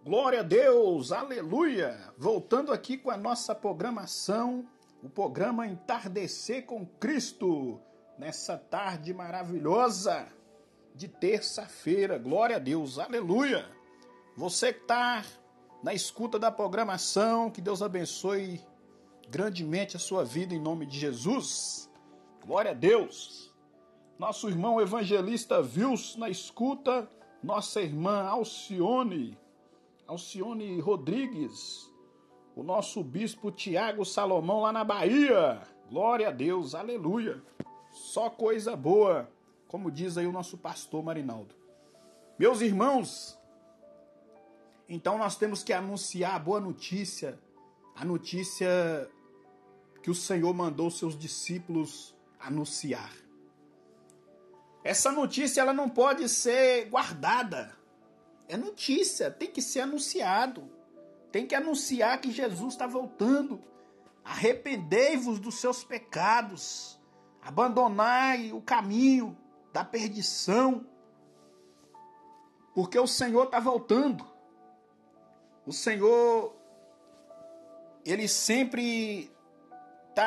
Glória a Deus, aleluia! Voltando aqui com a nossa programação, o programa Entardecer com Cristo, nessa tarde maravilhosa de terça-feira. Glória a Deus, aleluia! Você que está na escuta da programação, que Deus abençoe grandemente a sua vida em nome de Jesus. Glória a Deus! Nosso irmão evangelista Wilson na escuta, nossa irmã Alcione Rodrigues, o nosso bispo Tiago Salomão lá na Bahia. Glória a Deus, aleluia. Só coisa boa, como diz aí o nosso pastor Marinaldo. Meus irmãos, então nós temos que anunciar a boa notícia, a notícia que o Senhor mandou seus discípulos anunciar. Essa notícia ela não pode ser guardada. É notícia, tem que ser anunciado. Tem que anunciar que Jesus está voltando. Arrependei-vos dos seus pecados. Abandonai o caminho da perdição. Porque o Senhor está voltando. O Senhor, Ele sempre está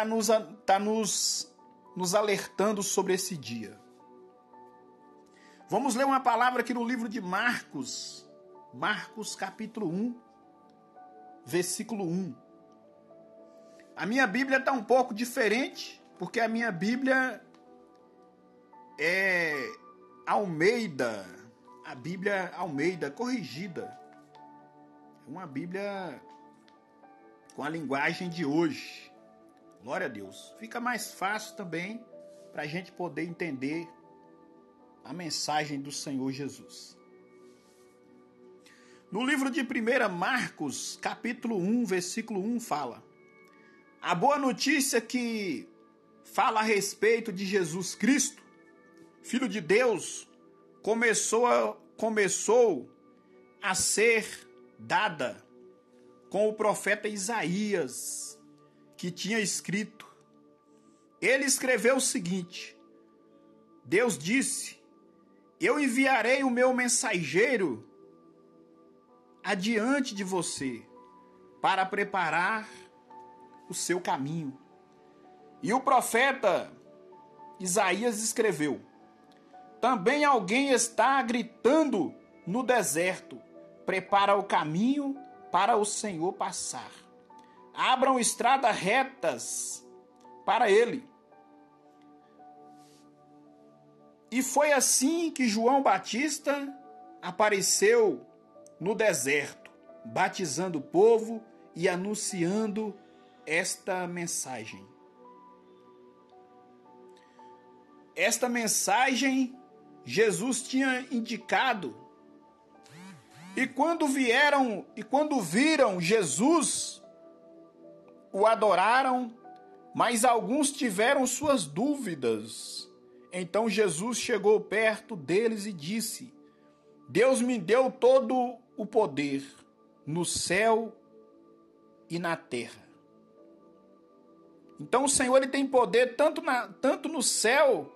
nos alertando sobre esse dia. Vamos ler uma palavra aqui no livro de Marcos. Marcos capítulo 1, versículo 1. A minha Bíblia está um pouco diferente, porque a minha Bíblia é Almeida. A Bíblia Almeida corrigida. É uma Bíblia com a linguagem de hoje. Glória a Deus. Fica mais fácil também para a gente poder entender a mensagem do Senhor Jesus. No livro de 1 Marcos, capítulo 1, versículo 1, fala: a boa notícia que fala a respeito de Jesus Cristo, Filho de Deus, começou a ser dada com o profeta Isaías, que tinha escrito. Ele escreveu o seguinte: Deus disse: eu enviarei o meu mensageiro adiante de você para preparar o seu caminho. E o profeta Isaías escreveu: também alguém está gritando no deserto, prepara o caminho para o Senhor passar. Abram estradas retas para ele. E foi assim que João Batista apareceu no deserto, batizando o povo e anunciando esta mensagem. Esta mensagem Jesus tinha indicado. E quando viram Jesus, o adoraram, mas alguns tiveram suas dúvidas. Então Jesus chegou perto deles e disse: Deus me deu todo o poder no céu e na terra. Então o Senhor ele tem poder tanto no céu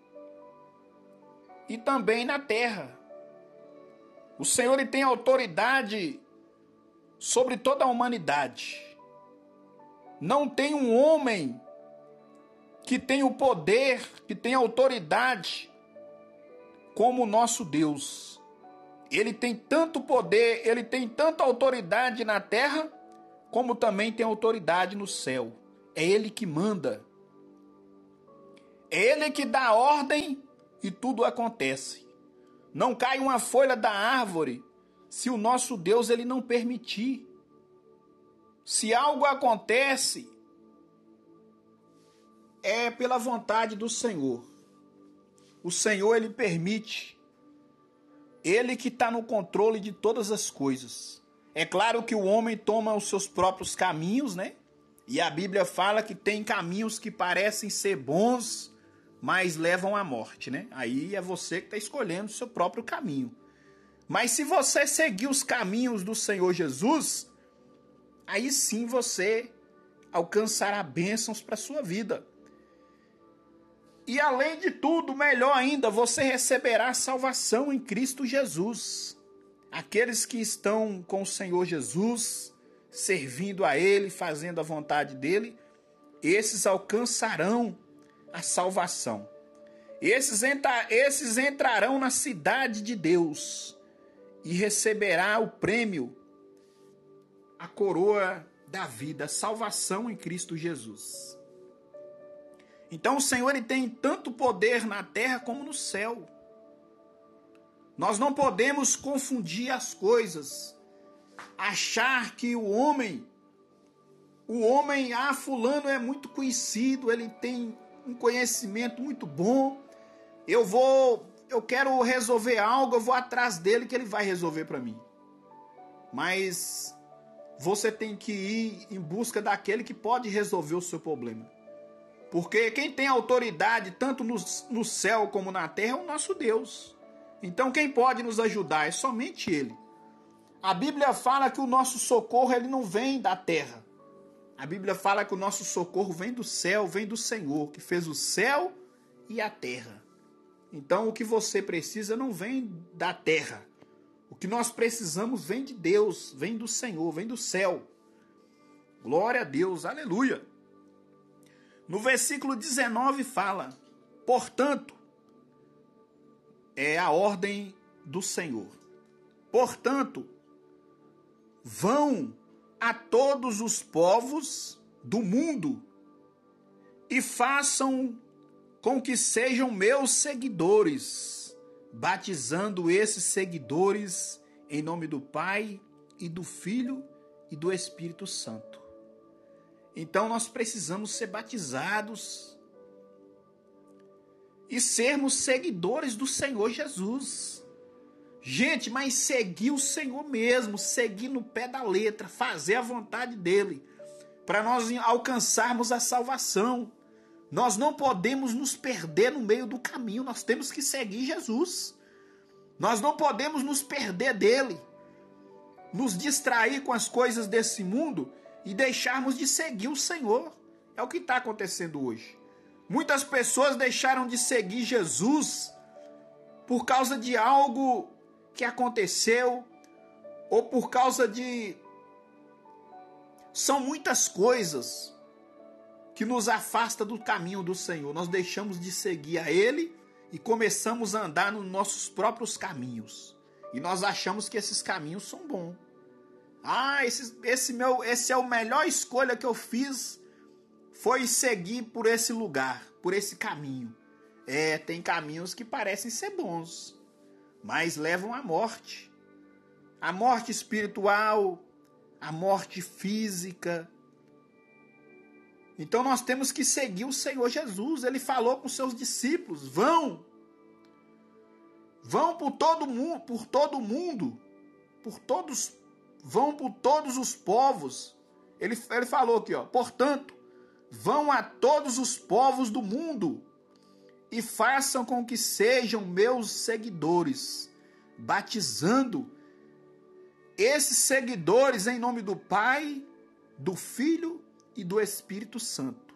e também na terra. O Senhor ele tem autoridade sobre toda a humanidade. Não tem um homem que tem o poder, que tem autoridade como o nosso Deus. Ele tem tanto poder, ele tem tanta autoridade na terra, como também tem autoridade no céu. É ele que manda. É ele que dá ordem e tudo acontece. Não cai uma folha da árvore se o nosso Deus ele não permitir. Se algo acontece, é pela vontade do Senhor. O Senhor, ele permite. Ele que está no controle de todas as coisas. É claro que o homem toma os seus próprios caminhos, né? E a Bíblia fala que tem caminhos que parecem ser bons, mas levam à morte, né? Aí é você que está escolhendo o seu próprio caminho. Mas se você seguir os caminhos do Senhor Jesus, aí sim você alcançará bênçãos para a sua vida. E além de tudo, melhor ainda, você receberá salvação em Cristo Jesus. aqueles que estão com o Senhor Jesus, servindo a Ele, fazendo a vontade dEle, esses alcançarão a salvação. Esses entrarão na cidade de Deus e receberá o prêmio, a coroa da vida, a salvação em Cristo Jesus. Então o Senhor ele tem tanto poder na terra como no céu. Nós não podemos confundir as coisas, achar que o homem, fulano é muito conhecido, ele tem um conhecimento muito bom, eu quero resolver algo, eu vou atrás dele que ele vai resolver para mim. Mas você tem que ir em busca daquele que pode resolver o seu problema. Porque quem tem autoridade tanto no céu como na terra é o nosso Deus. Então quem pode nos ajudar é somente Ele. A Bíblia fala que o nosso socorro ele não vem da terra. A Bíblia fala que o nosso socorro vem do céu, vem do Senhor, que fez o céu e a terra. Então o que você precisa não vem da terra. O que nós precisamos vem de Deus, vem do Senhor, vem do céu. Glória a Deus, aleluia. No versículo 19 fala, portanto, é a ordem do Senhor. Portanto, vão a todos os povos do mundo e façam com que sejam meus seguidores, batizando esses seguidores em nome do Pai e do Filho e do Espírito Santo. Então nós precisamos ser batizados e sermos seguidores do Senhor Jesus. Gente, mas seguir o Senhor mesmo, seguir no pé da letra, fazer a vontade dEle, para nós alcançarmos a salvação. Nós não podemos nos perder no meio do caminho, nós temos que seguir Jesus. Nós não podemos nos perder dEle, nos distrair com as coisas desse mundo e deixarmos de seguir o Senhor. É o que está acontecendo hoje. Muitas pessoas deixaram de seguir Jesus por causa de algo que aconteceu ou por causa de... São muitas coisas que nos afastam do caminho do Senhor. Nós deixamos de seguir a Ele e começamos a andar nos nossos próprios caminhos. E nós achamos que esses caminhos são bons. Esse é a melhor escolha que eu fiz, foi seguir por esse lugar, por esse caminho. Tem caminhos que parecem ser bons, mas levam à morte. A morte espiritual, a morte física. Então nós temos que seguir o Senhor Jesus. Ele falou com seus discípulos, vão por todo mundo, vão por todos os povos. Ele falou aqui, portanto, vão a todos os povos do mundo e façam com que sejam meus seguidores, batizando esses seguidores em nome do Pai, do Filho e do Espírito Santo,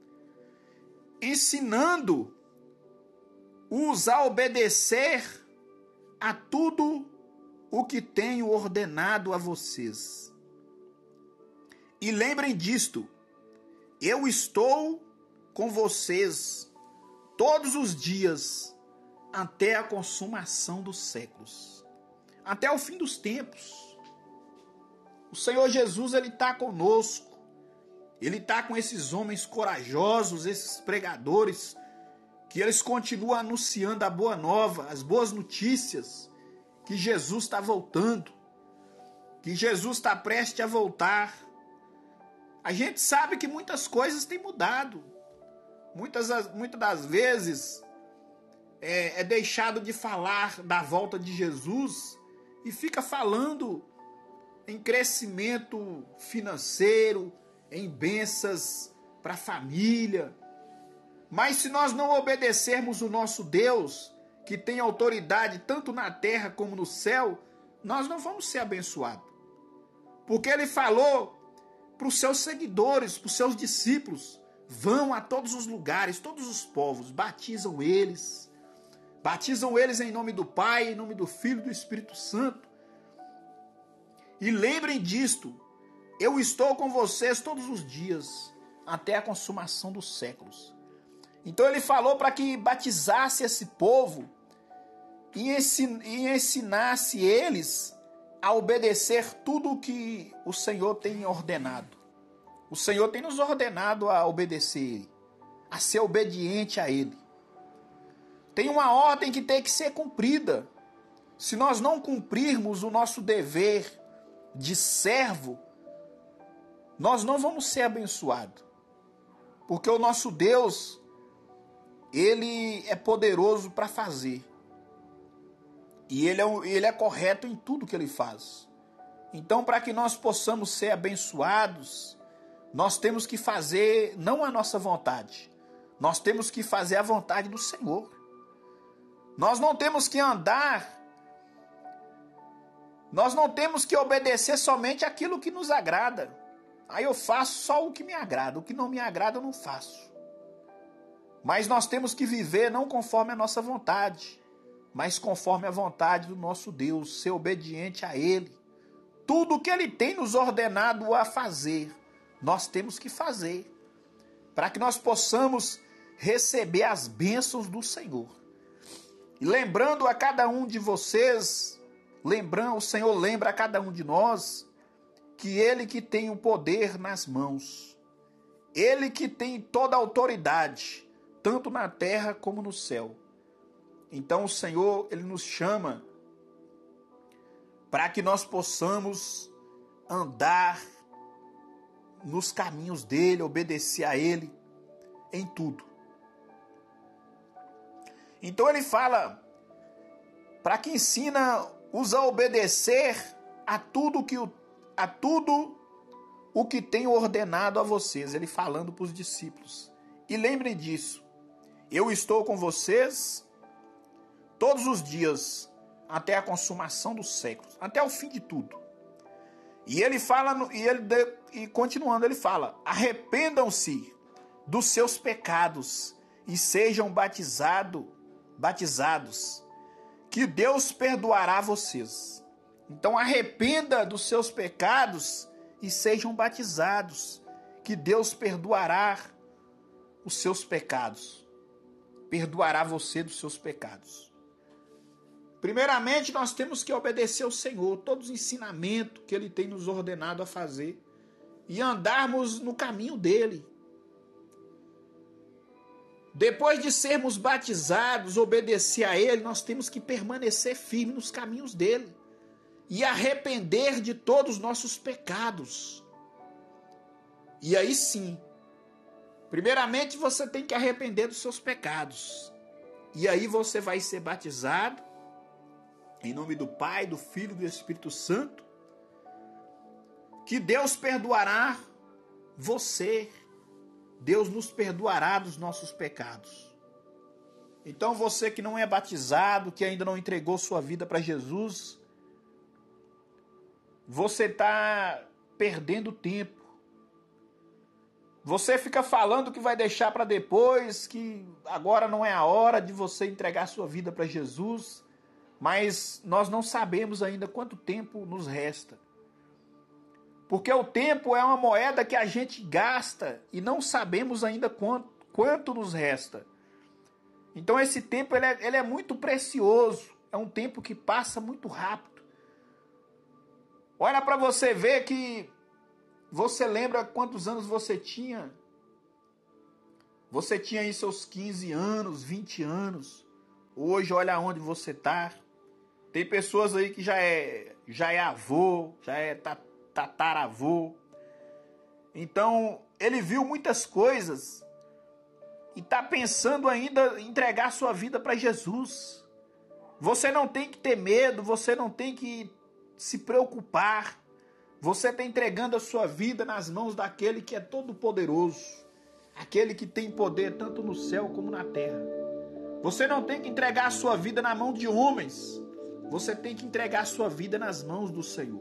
ensinando-os a obedecer a tudo o que tenho ordenado a vocês. E lembrem disto, eu estou com vocês todos os dias até a consumação dos séculos, até o fim dos tempos. O Senhor Jesus, Ele está conosco. Ele está com esses homens corajosos, esses pregadores, que eles continuam anunciando a boa nova, as boas notícias, que Jesus está voltando, que Jesus está prestes a voltar. A gente sabe que muitas coisas têm mudado. Muitas das vezes é deixado de falar da volta de Jesus e fica falando em crescimento financeiro, em bênçãos para a família. Mas se nós não obedecermos o nosso Deus, que tem autoridade tanto na terra como no céu, nós não vamos ser abençoados. Porque Ele falou para os seus seguidores, para os seus discípulos, vão a todos os lugares, todos os povos, batizam eles em nome do Pai, em nome do Filho e do Espírito Santo, E lembrem disto, eu estou com vocês todos os dias, até a consumação dos séculos. Então ele falou para que batizasse esse povo e ensinasse eles a obedecer tudo o que o Senhor tem ordenado. O Senhor tem nos ordenado a obedecer, a ser obediente a Ele. Tem uma ordem que tem que ser cumprida. Se nós não cumprirmos o nosso dever de servo, nós não vamos ser abençoados. Porque o nosso Deus, Ele é poderoso para fazer. E ele é correto em tudo que Ele faz. Então, para que nós possamos ser abençoados, nós temos que fazer não a nossa vontade. Nós temos que fazer a vontade do Senhor. Nós não temos que andar, nós não temos que obedecer somente aquilo que nos agrada. Aí eu faço só o que me agrada, o que não me agrada eu não faço. Mas nós temos que viver não conforme a nossa vontade, mas conforme a vontade do nosso Deus, ser obediente a Ele. Tudo o que Ele tem nos ordenado a fazer, nós temos que fazer, para que nós possamos receber as bênçãos do Senhor. E lembrando a cada um de vocês, o Senhor lembra a cada um de nós, que Ele que tem o poder nas mãos, Ele que tem toda a autoridade, tanto na terra como no céu. Então o Senhor, Ele nos chama para que nós possamos andar nos caminhos dEle, obedecer a Ele em tudo. Então Ele fala para que ensina-os a obedecer a tudo o que tem ordenado a vocês. Ele falando para os discípulos. E lembrem disso, eu estou com vocês todos os dias, até a consumação dos séculos, até o fim de tudo. E ele fala, e continuando, ele fala: arrependam-se dos seus pecados e sejam batizados, que Deus perdoará vocês. Então arrependa dos seus pecados e sejam batizados, que Deus perdoará os seus pecados, perdoará você dos seus pecados. Primeiramente, nós temos que obedecer ao Senhor, todos os ensinamentos que Ele tem nos ordenado a fazer e andarmos no caminho dEle. Depois de sermos batizados, obedecer a Ele, nós temos que permanecer firmes nos caminhos dEle e arrepender de todos os nossos pecados. E aí sim, primeiramente você tem que arrepender dos seus pecados. E aí você vai ser batizado em nome do Pai, do Filho e do Espírito Santo, que Deus perdoará você. Deus nos perdoará dos nossos pecados. Então você que não é batizado, que ainda não entregou sua vida para Jesus, você está perdendo tempo. Você fica falando que vai deixar para depois, que agora não é a hora de você entregar sua vida para Jesus, mas nós não sabemos ainda quanto tempo nos resta. Porque o tempo é uma moeda que a gente gasta e não sabemos ainda quanto nos resta. Então esse tempo ele é muito precioso, é um tempo que passa muito rápido. Olha para você ver que você lembra quantos anos você tinha? Você tinha aí seus 15 anos, 20 anos. Hoje olha onde você está. Tem pessoas aí que já é avô, já é tataravô. Então ele viu muitas coisas e está pensando ainda em entregar sua vida para Jesus. Você não tem que ter medo, você não tem que se preocupar. Você está entregando a sua vida nas mãos daquele que é todo poderoso, aquele que tem poder tanto no céu como na terra. Você não tem que entregar a sua vida na mão de homens, você tem que entregar a sua vida nas mãos do Senhor.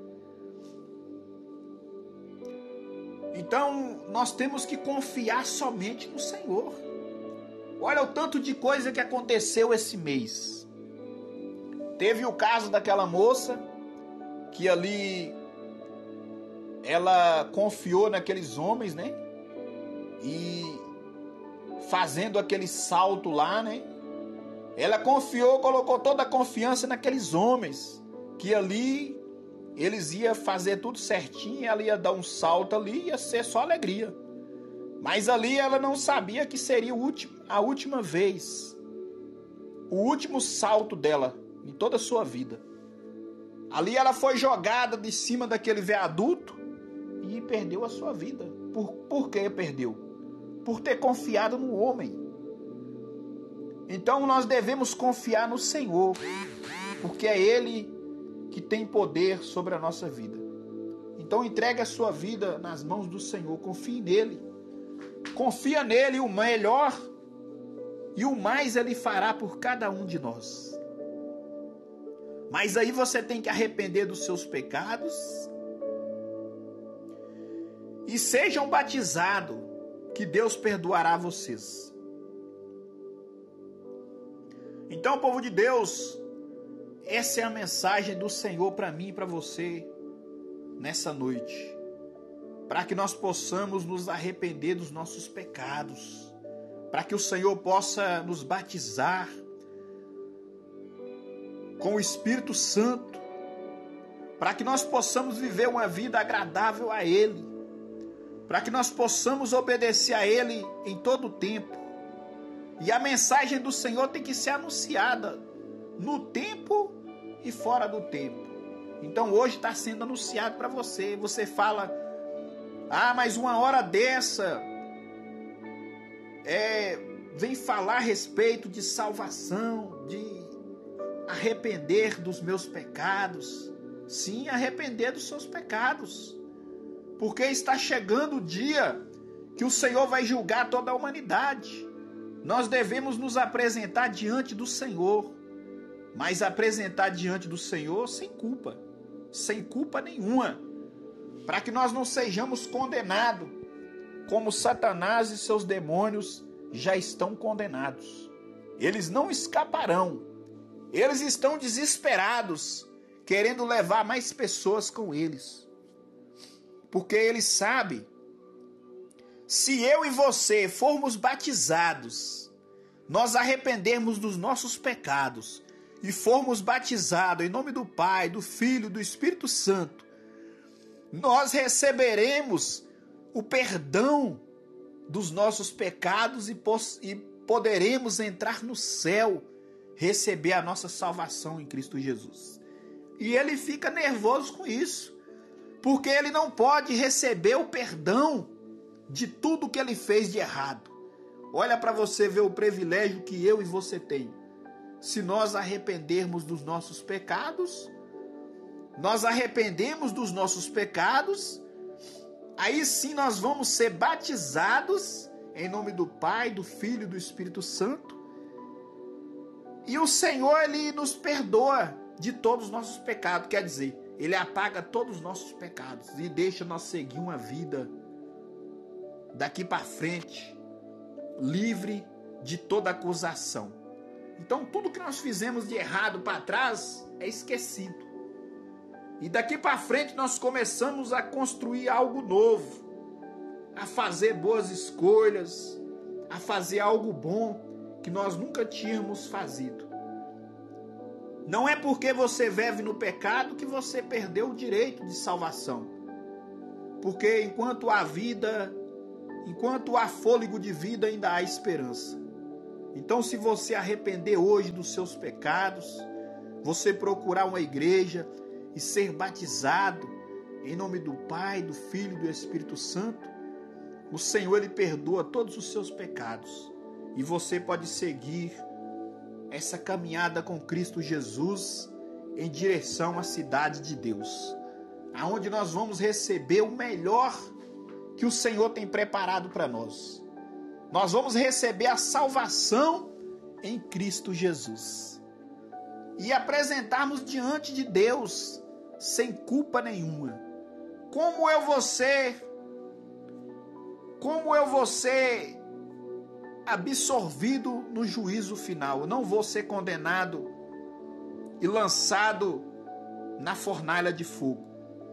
Então nós temos que confiar somente no Senhor. Olha o tanto de coisa que aconteceu esse mês. Teve o caso daquela moça que ali ela confiou naqueles homens, né? E fazendo aquele salto lá, né? Ela confiou, colocou toda a confiança naqueles homens, que ali eles iam fazer tudo certinho, ela ia dar um salto ali, ia ser só alegria. Mas ali ela não sabia que seria a última vez, o último salto dela em toda a sua vida. Ali ela foi jogada de cima daquele viaduto e perdeu a sua vida. Por que perdeu? Por ter confiado no homem. Então nós devemos confiar no Senhor, porque é Ele que tem poder sobre a nossa vida. Então entregue a sua vida nas mãos do Senhor, confie nele. Confia nele, o melhor e o mais Ele fará por cada um de nós. Mas aí você tem que arrepender dos seus pecados e sejam batizados, que Deus perdoará vocês. Então, povo de Deus, essa é a mensagem do Senhor para mim e para você nessa noite. Para que nós possamos nos arrepender dos nossos pecados. Para que o Senhor possa nos batizar com o Espírito Santo. Para que nós possamos viver uma vida agradável a Ele. Para que nós possamos obedecer a Ele em todo o tempo. E a mensagem do Senhor tem que ser anunciada no tempo e fora do tempo. Então hoje está sendo anunciado para você. Você fala, mas uma hora dessa vem falar a respeito de salvação, de arrepender dos meus pecados. Sim, arrepender dos seus pecados. Porque está chegando o dia que o Senhor vai julgar toda a humanidade. Nós devemos nos apresentar diante do Senhor, mas apresentar diante do Senhor sem culpa nenhuma, para que nós não sejamos condenados, como Satanás e seus demônios já estão condenados. Eles não escaparão, eles estão desesperados, querendo levar mais pessoas com eles, porque eles sabem. Se eu e você formos batizados, nós arrependermos dos nossos pecados e formos batizados em nome do Pai, do Filho e do Espírito Santo, nós receberemos o perdão dos nossos pecados e poderemos entrar no céu, receber a nossa salvação em Cristo Jesus. E ele fica nervoso com isso, porque ele não pode receber o perdão de tudo que ele fez de errado. Olha para você ver o privilégio que eu e você tem. Se nós arrependermos dos nossos pecados, aí sim nós vamos ser batizados em nome do Pai, do Filho e do Espírito Santo. E o Senhor, Ele nos perdoa de todos os nossos pecados. Quer dizer, Ele apaga todos os nossos pecados e deixa nós seguir uma vida daqui para frente, livre de toda acusação. Então tudo que nós fizemos de errado para trás é esquecido. E daqui para frente nós começamos a construir algo novo, a fazer boas escolhas, a fazer algo bom que nós nunca tínhamos fazido. Não é porque você vive no pecado que você perdeu o direito de salvação. Porque enquanto há vida, enquanto há fôlego de vida, ainda há esperança. Então, se você arrepender hoje dos seus pecados, você procurar uma igreja e ser batizado em nome do Pai, do Filho e do Espírito Santo, o Senhor, Ele perdoa todos os seus pecados. E você pode seguir essa caminhada com Cristo Jesus em direção à cidade de Deus, aonde nós vamos receber o melhor que o Senhor tem preparado para nós. Nós vamos receber a salvação em Cristo Jesus e apresentarmos diante de Deus sem culpa nenhuma. Como eu vou ser absorvido no juízo final? Eu não vou ser condenado e lançado na fornalha de fogo.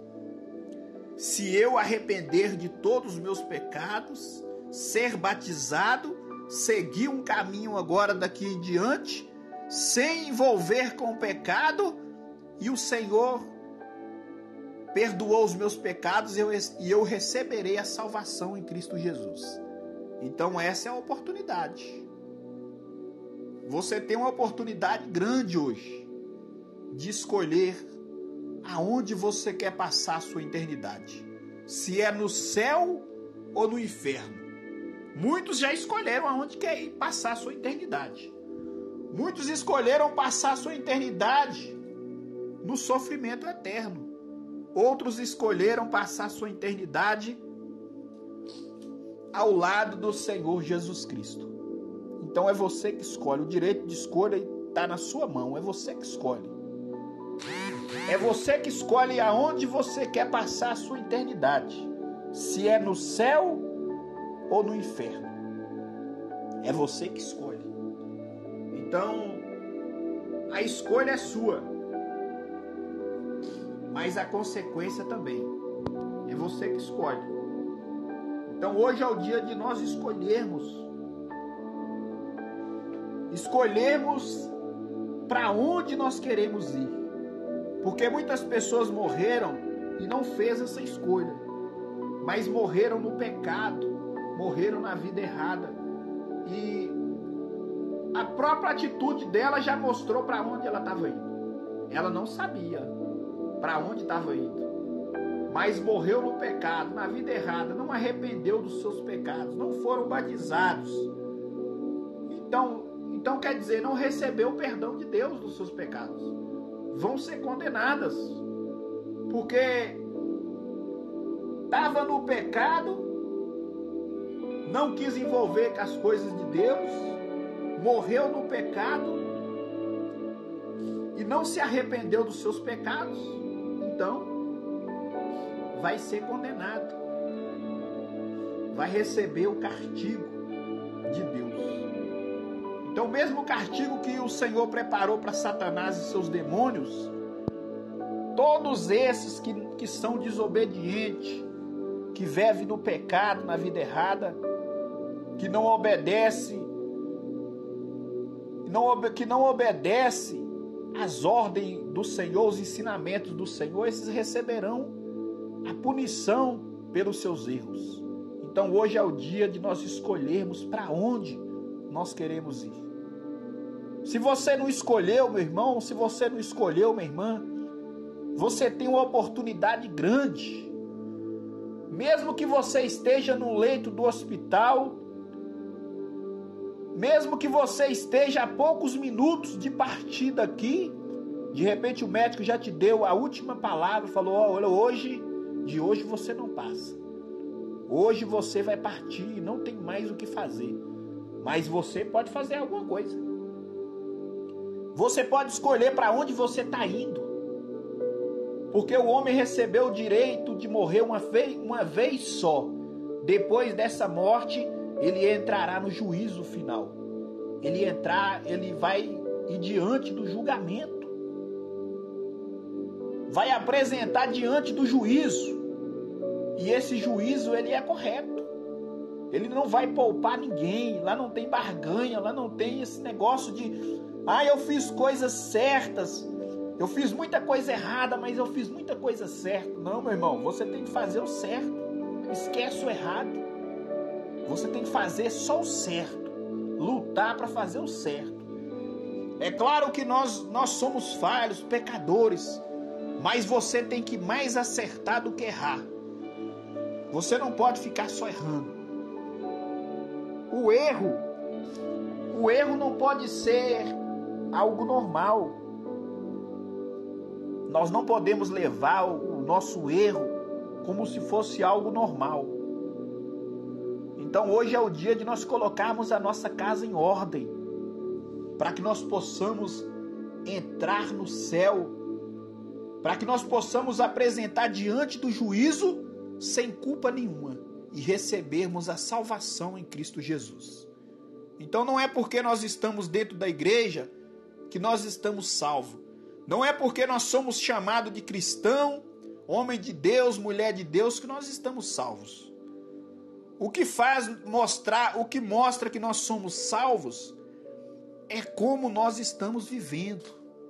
Se eu arrepender de todos os meus pecados, ser batizado, seguir um caminho agora daqui em diante, sem envolver com o pecado, e o Senhor perdoou os meus pecados e eu receberei a salvação em Cristo Jesus. Então essa é a oportunidade. Você tem uma oportunidade grande hoje de escolher aonde você quer passar a sua eternidade. Se é no céu ou no inferno. Muitos já escolheram aonde quer ir passar a sua eternidade. Muitos escolheram passar a sua eternidade no sofrimento eterno. Outros escolheram passar a sua eternidade ao lado do Senhor Jesus Cristo. Então é você que escolhe. O direito de escolha está na sua mão. É você que escolhe. É você que escolhe aonde você quer passar a sua eternidade. Se é no céu ou no inferno. É você que escolhe. Então, a escolha é sua. Mas a consequência também. É você que escolhe. Então hoje é o dia de nós escolhermos para onde nós queremos ir. Porque muitas pessoas morreram e não fez essa escolha. Mas morreram no pecado, morreram na vida errada. E a própria atitude dela já mostrou para onde ela estava indo. Ela não sabia para onde estava indo. Mas morreu no pecado, na vida errada, não arrependeu dos seus pecados, não foram batizados. Então quer dizer, não recebeu o perdão de Deus dos seus pecados. Vão ser condenadas. Porque estava no pecado, não quis envolver com as coisas de Deus, morreu no pecado e não se arrependeu dos seus pecados. Então, vai ser condenado. Vai receber o castigo de Deus. Então, o mesmo castigo que o Senhor preparou para Satanás e seus demônios, todos esses que são desobedientes, que vivem no pecado, na vida errada, que não obedece às ordens do Senhor, os ensinamentos do Senhor, esses receberão a punição pelos seus erros. Então hoje é o dia de nós escolhermos para onde nós queremos ir. Se você não escolheu, meu irmão, se você não escolheu, minha irmã, você tem uma oportunidade grande. Mesmo que você esteja no leito do hospital, mesmo que você esteja a poucos minutos de partir daqui, de repente o médico já te deu a última palavra, falou, olha, de hoje você não passa. Hoje você vai partir e não tem mais o que fazer. Mas você pode fazer alguma coisa. Você pode escolher para onde você está indo. Porque o homem recebeu o direito de morrer uma vez só. Depois dessa morte, ele entrará no juízo final. Ele vai ir diante do julgamento. Vai apresentar diante do juízo. E esse juízo, ele é correto. Ele não vai poupar ninguém. Lá não tem barganha, lá não tem esse negócio de... eu fiz coisas certas. Eu fiz muita coisa errada, mas eu fiz muita coisa certa. Não, meu irmão, você tem que fazer o certo. Esquece o errado. Você tem que fazer só o certo. Lutar para fazer o certo. É claro que nós somos falhos, pecadores. Mas você tem que mais acertar do que errar. Você não pode ficar só errando. O erro não pode ser algo normal. Nós não podemos levar o nosso erro como se fosse algo normal. Então hoje é o dia de nós colocarmos a nossa casa em ordem, para que nós possamos entrar no céu, para que nós possamos apresentar diante do juízo sem culpa nenhuma e recebermos a salvação em Cristo Jesus. Então não é porque nós estamos dentro da igreja que nós estamos salvos. Não é porque nós somos chamados de cristão, homem de Deus, mulher de Deus, que nós estamos salvos. O que mostra que nós somos salvos é como nós estamos vivendo.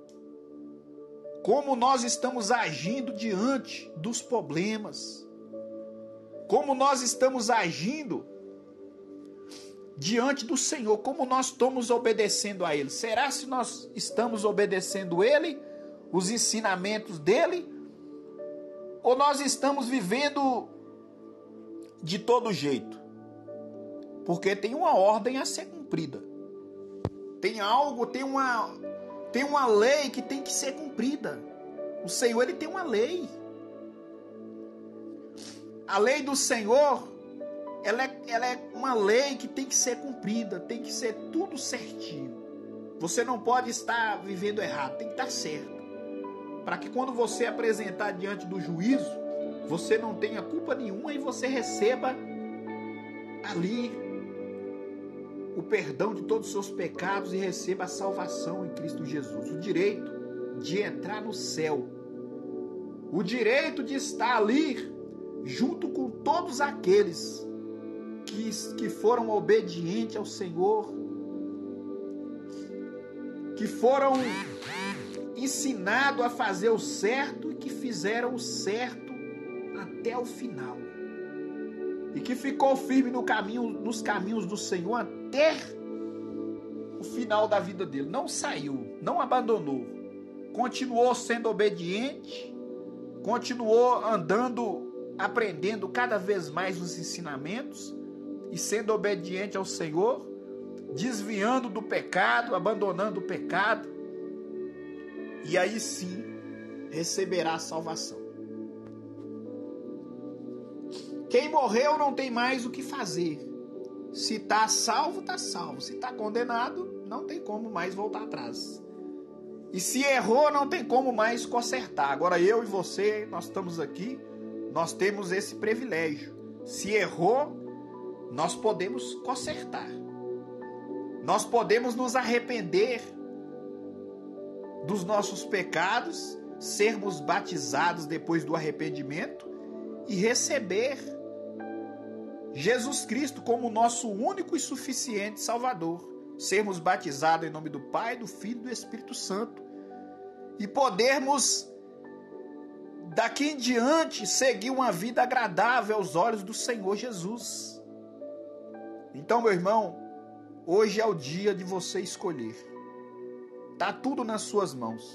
Como nós estamos agindo diante dos problemas. Como nós estamos agindo diante do Senhor, como nós estamos obedecendo a Ele. Será se nós estamos obedecendo Ele, os ensinamentos dEle, ou nós estamos vivendo de todo jeito? Porque tem uma ordem a ser cumprida. Tem uma lei que tem que ser cumprida. O Senhor, Ele tem uma lei. A lei do Senhor, ela é uma lei que tem que ser cumprida, tem que ser tudo certinho. Você não pode estar vivendo errado, tem que estar certo. Para que quando você apresentar diante do juízo, você não tenha culpa nenhuma e você receba ali o perdão de todos os seus pecados e receba a salvação em Cristo Jesus. O direito de entrar no céu. O direito de estar ali junto com todos aqueles que foram obedientes ao Senhor, que foram ensinados a fazer o certo e que fizeram o certo até o final. E que ficou firme nos caminhos do Senhor até o final da vida dele. Não saiu, não abandonou. Continuou sendo obediente, continuou andando, aprendendo cada vez mais os ensinamentos e sendo obediente ao Senhor, desviando do pecado, abandonando o pecado, e aí sim receberá a salvação. Quem morreu não tem mais o que fazer. Se está salvo, está salvo. Se está condenado, não tem como mais voltar atrás. E se errou, não tem como mais consertar. Agora eu e você, nós estamos aqui, nós temos esse privilégio. Se errou, nós podemos consertar. Nós podemos nos arrepender dos nossos pecados, sermos batizados depois do arrependimento e receber Jesus Cristo como nosso único e suficiente Salvador. Sermos batizados em nome do Pai, do Filho e do Espírito Santo. E podermos, daqui em diante, seguir uma vida agradável aos olhos do Senhor Jesus. Então, meu irmão, hoje é o dia de você escolher. Está tudo nas suas mãos.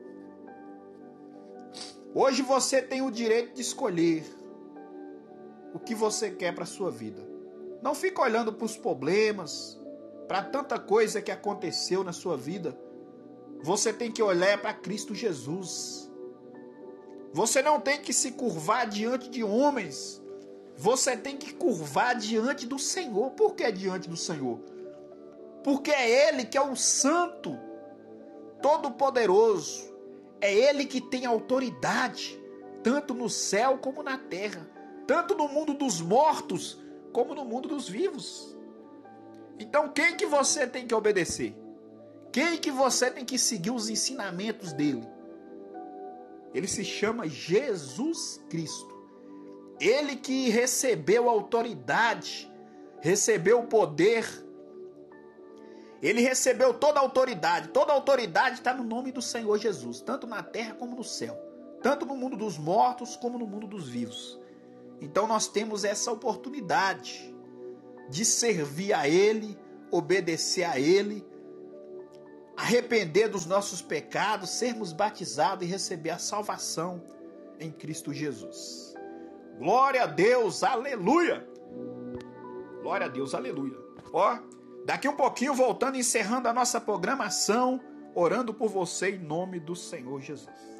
Hoje você tem o direito de escolher o que você quer para a sua vida. Não fica olhando para os problemas, para tanta coisa que aconteceu na sua vida. Você tem que olhar para Cristo Jesus. Você não tem que se curvar diante de homens. Você tem que curvar diante do Senhor. Por que diante do Senhor? Porque é Ele que é o Santo, Todo-Poderoso. É Ele que tem autoridade, tanto no céu como na terra. Tanto no mundo dos mortos, como no mundo dos vivos. Então quem que você tem que obedecer? Quem que você tem que seguir os ensinamentos dele? Ele se chama Jesus Cristo. Ele que recebeu a autoridade, recebeu o poder. Ele recebeu toda a autoridade. Toda a autoridade está no nome do Senhor Jesus, tanto na terra como no céu. Tanto no mundo dos mortos como no mundo dos vivos. Então nós temos essa oportunidade de servir a Ele, obedecer a Ele, arrepender dos nossos pecados, sermos batizados e receber a salvação em Cristo Jesus. Glória a Deus, aleluia! Glória a Deus, aleluia! Ó, daqui um pouquinho, voltando, encerrando a nossa programação, orando por você em nome do Senhor Jesus.